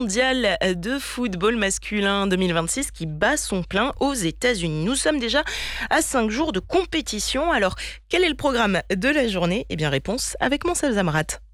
Mondial de football masculin 2026 qui bat son plein aux États-Unis. Nous sommes déjà à 5 jours de compétition. Alors, quel est le programme de la journée ? Eh bien, réponse avec Monsef Zamrat.